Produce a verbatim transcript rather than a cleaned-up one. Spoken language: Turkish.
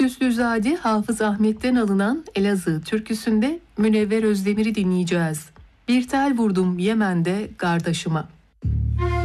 Süslüzade Hafız Ahmet'ten alınan Elazığ türküsünde Münevver Özdemir'i dinleyeceğiz. Bir tel vurdum Yemen'de kardeşime.